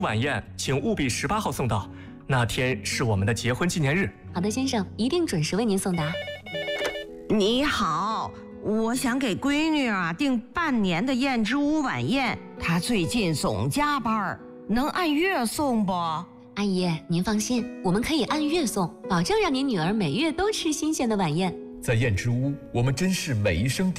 晚宴请务必18号送到，那天是我们的结婚纪念日。 好的，先生，一定准时为您送达。 你好，我想给闺女订半年的燕之屋晚宴，她最近总加班，能按月送不？ 阿姨，您放心，我们可以按月送，保证让您女儿每月都吃新鲜的晚宴。 在燕之屋，我们珍视每一声